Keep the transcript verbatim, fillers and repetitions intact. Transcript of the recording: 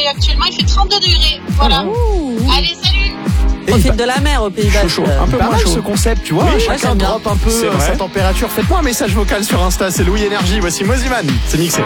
actuellement, il fait trente-deux degrés. Voilà. Ouh. Allez, salut. Profite de la mer au Pays Basque. Chaud, chaud. Un peu Pas moins mal chaud. ce concept, tu vois. Oui, Chacun j'aime bien. drop un peu C'est euh, vrai. sa température. Faites-moi un message vocal sur Insta, c'est Louis Énergie. Voici Moziman, c'est mixé.